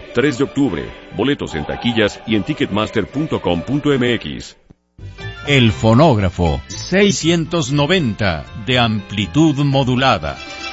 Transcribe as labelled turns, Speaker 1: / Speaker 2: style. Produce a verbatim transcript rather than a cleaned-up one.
Speaker 1: tres de octubre. Boletos en taquillas y en ticketmaster punto com punto m x.
Speaker 2: El fonógrafo seiscientos noventa de amplitud modulada.